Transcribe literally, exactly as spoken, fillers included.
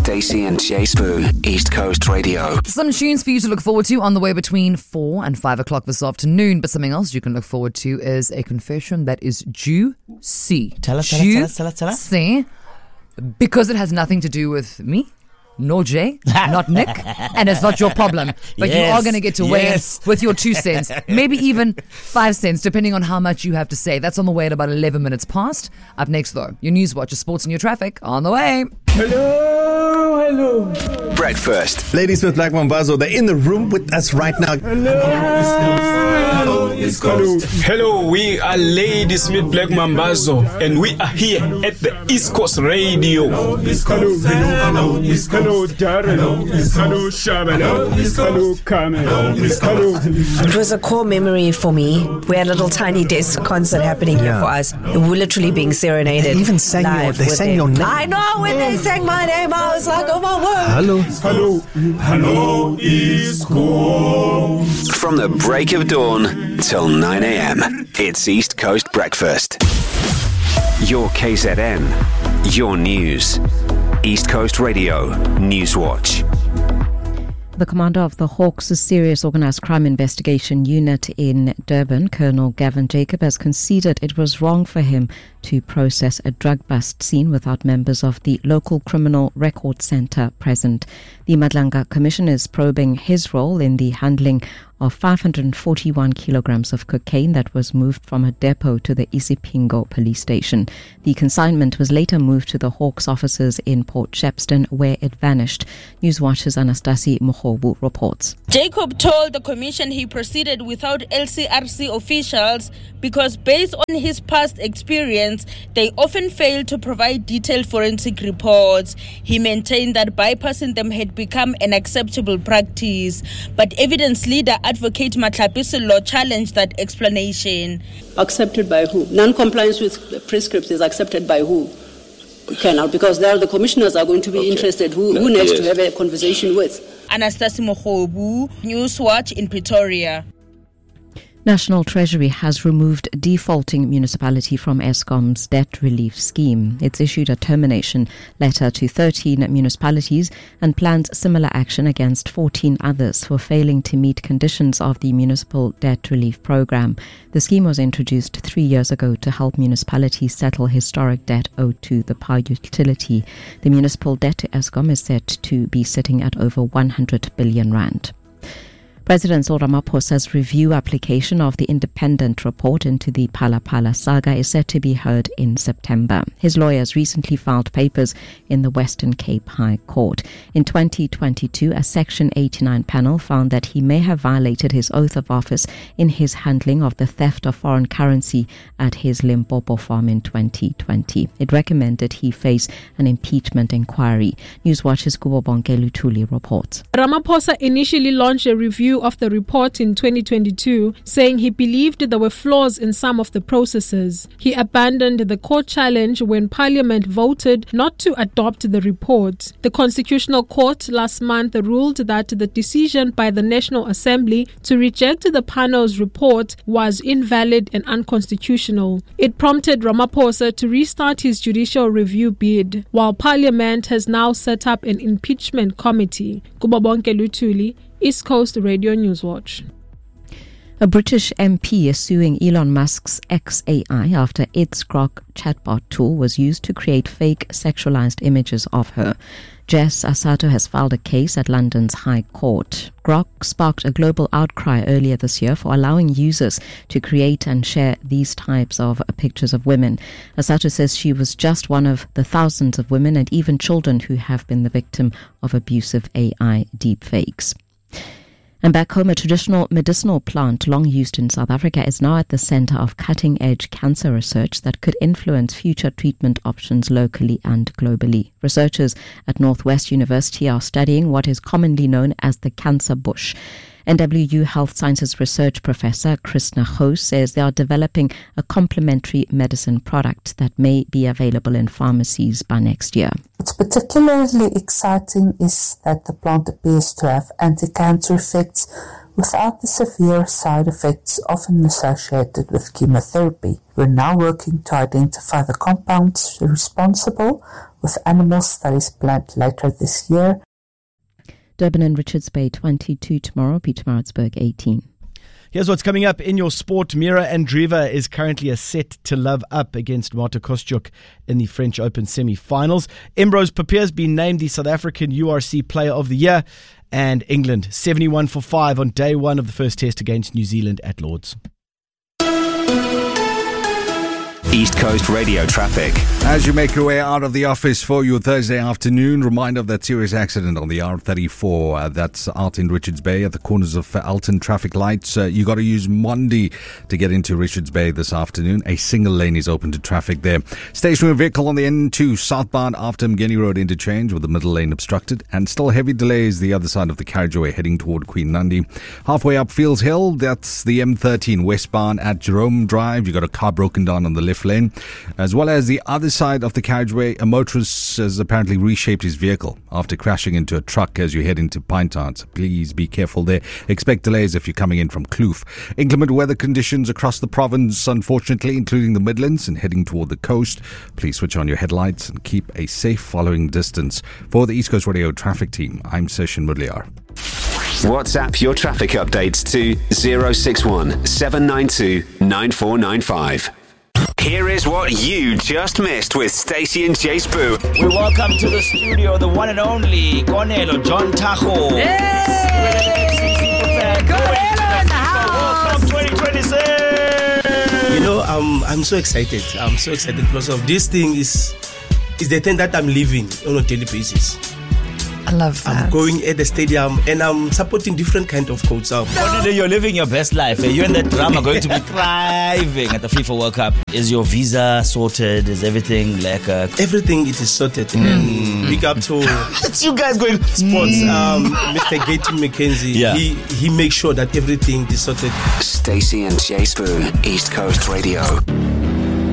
Stacey and Jay Spoo, East Coast Radio. Some tunes for you to look forward to on the way between four and five o'clock this afternoon. But something else you can look forward to is a confession that is juicy. Tell us, tell us, tell us, tell us, tell us. See, because it has nothing to do with me, nor Jay, not Nick, and it's not your problem. But yes, you are going to get to weigh yes. in with your two cents, maybe even five cents, depending on how much you have to say. That's on the way at about eleven minutes past. Up next, though, your news watch, your sports and your traffic on the way. Hello, hello. Breakfast. Ladies with Black Mambazo, they're in the room with us right now. Hello, hello. Hello, we are Ladies with Black Mambazo, and we are here at the East Coast Radio. Hello, hello, hello, hello, Darren. Hello, Shabana. Hello, Carmen. Hello. It was a core memory for me. We had a little tiny desk concert happening here Yeah. for us. We were literally being serenaded. They even sang your- live they with sang them. your name. I know, when they sang my name, I was like, oh my word. Hello. Hello, hello, East Coast. From the break of dawn till nine a.m. It's East Coast Breakfast. Your K Z N. Your news. East Coast Radio News Watch. The commander of the Hawks Serious Organised Crime Investigation Unit in Durban, Colonel Gavin Jacob, has conceded it was wrong for him to process a drug bust scene without members of the local criminal record centre present. The Madlanga Commission is probing his role in the handling of five hundred forty-one kilograms of cocaine that was moved from a depot to the Isipingo police station. The consignment was later moved to the Hawks offices in Port Shepstone, where it vanished. Newswatch's Anastasi Mohobu reports. Jacob told the commission he proceeded without L C R C officials because based on his past experience, they often fail to provide detailed forensic reports. He maintained that bypassing them had become an acceptable practice, but evidence leader Advocate Matlapisilo challenged that explanation. Accepted by who? Non-compliance with prescripts is accepted by who? Colonel, because there the commissioners are going to be okay. interested. Who, who next yes. to have a conversation with? Anastasi Mohobu, Newswatch in Pretoria. National Treasury has removed defaulting municipality from Eskom's debt relief scheme. It's issued a termination letter to thirteen municipalities and plans similar action against fourteen others for failing to meet conditions of the municipal debt relief program. The scheme was introduced three years ago to help municipalities settle historic debt owed to the power utility. The municipal debt to Eskom is said to be sitting at over one hundred billion rand. President Cyril Ramaphosa's review application of the independent report into the Phala Phala saga is set to be heard in September. His lawyers recently filed papers in the Western Cape High Court. In twenty twenty-two, a Section eighty-nine panel found that he may have violated his oath of office in his handling of the theft of foreign currency at his Limpopo farm in twenty twenty. It recommended he face an impeachment inquiry. Newswatch's Kubobonke Lutuli reports. Ramaphosa initially launched a review of the report in twenty twenty-two, saying he believed there were flaws in some of the processes. He abandoned the court challenge when Parliament voted not to adopt the report. The Constitutional Court last month ruled that the decision by the National Assembly to reject the panel's report was invalid and unconstitutional. It prompted Ramaphosa to restart his judicial review bid, while Parliament has now set up an impeachment committee. Kubabonke Lutuli, East Coast Radio Newswatch. A British M P is suing Elon Musk's X A I after its Grok chatbot tool was used to create fake sexualized images of her. Jess Asato has filed a case at London's High Court. Grok sparked a global outcry earlier this year for allowing users to create and share these types of pictures of women. Asato says she was just one of the thousands of women and even children who have been the victim of abusive A I deepfakes. And back home, a traditional medicinal plant long used in South Africa is now at the center of cutting-edge cancer research that could influence future treatment options locally and globally. Researchers at Northwest University are studying what is commonly known as the cancer bush. N W U Health Sciences Research Professor Krishna Ho says they are developing a complementary medicine product that may be available in pharmacies by next year. What's particularly exciting is that the plant appears to have anti-cancer effects without the severe side effects often associated with chemotherapy. We're now working to identify the compounds responsible with animal studies planned later this year. Durban and Richards Bay twenty-two tomorrow, Pietermaritzburg eighteen. Here's what's coming up in your sport. Mira Andreeva is currently a set to love up against Marta Kostyuk in the French Open semi-finals. Emrose Papier has been named the South African U R C Player of the Year. And England, seventy-one for five on day one of the first test against New Zealand at Lord's. East Coast Radio traffic. As you make your way out of the office for your Thursday afternoon, reminder of that serious accident on the R thirty-four. Uh, that's out in Richards Bay at the corners of Alton traffic lights. Uh, you got to use Mondi to get into Richards Bay this afternoon. A single lane is open to traffic there. Stationary vehicle on the N two southbound after Mgeni Road interchange with the middle lane obstructed, and still heavy delays the other side of the carriageway heading toward Queen Nandi. Halfway up Fields Hill, that's the M thirteen westbound at Jerome Drive. You got a car broken down on the left lane, as well as the other side of the carriageway. A motorist has apparently reshaped his vehicle after crashing into a truck as you head into Pinetown. So please be careful there. Expect delays if you're coming in from Kloof. Inclement weather conditions across the province, unfortunately, including the Midlands and heading toward the coast. Please switch on your headlights and keep a safe following distance. For the East Coast Radio traffic team, I'm Session Mudliar. WhatsApp your traffic updates to zero six one seven nine two nine four nine five. Here is what you just missed with Stacey and Jay Spoo. We welcome to the studio the one and only Cornelo John Tajo. Hey! Cornelo in the house! Welcome twenty twenty-six! You know, I'm I'm so excited. I'm so excited because of this thing is is the thing that I'm living on a daily basis. I love that. I'm going at the stadium and I'm supporting different kind of coaches. Cornelo, you're living your best life. You and that drum are going to be thriving at the FIFA World Cup. Is your visa sorted? Is everything like a... Everything it is sorted. Mm. And big up to it's you guys going sports. Mm. Um, Mister Gaten McKenzie. Yeah. He he makes sure that everything is sorted. Stacey and Jay Spoo, East Coast Radio.